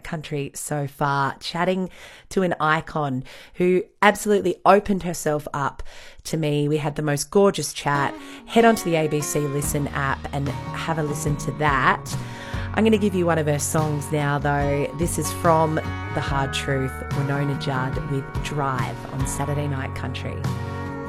Country so far, chatting to an icon who absolutely opened herself up to me. We had the most gorgeous chat. Head onto the ABC Listen app and have a listen to that. I'm going to give you one of her songs now, though. This is from The Hard Truth, Winona Judd with Drive on Saturday Night Country.